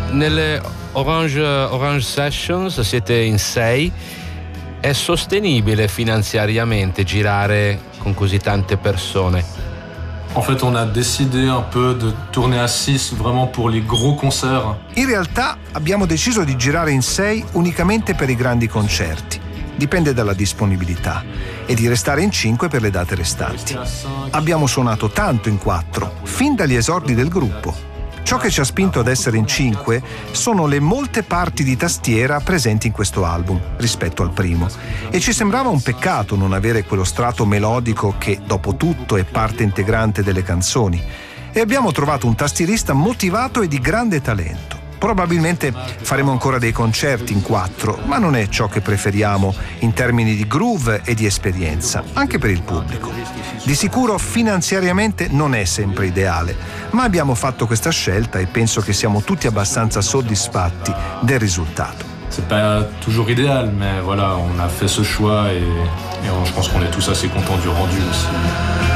Nelle Orange Sessions siete in 6. È sostenibile finanziariamente girare con così tante persone? En fait, on a décidé un peu de tourner à 6 vraiment pour les gros concerts. In realtà abbiamo deciso di girare in 6 unicamente per i grandi concerti. Dipende dalla disponibilità. E di restare in 5 per le date restanti. Abbiamo suonato tanto in 4, fin dagli esordi del gruppo. Ciò che ci ha spinto ad essere in 5 sono le molte parti di tastiera presenti in questo album rispetto al primo, e ci sembrava un peccato non avere quello strato melodico che dopo tutto è parte integrante delle canzoni, e abbiamo trovato un tastierista motivato e di grande talento. Probabilmente faremo ancora dei concerti in 4, ma non è ciò che preferiamo in termini di groove e di esperienza, anche per il pubblico. Di sicuro finanziariamente non è sempre ideale, ma abbiamo fatto questa scelta e penso che siamo tutti abbastanza soddisfatti del risultato. C'est pas toujours idéal, mais voilà, on a fait ce choix et je pense qu'on est tous assez contents du rendu aussi.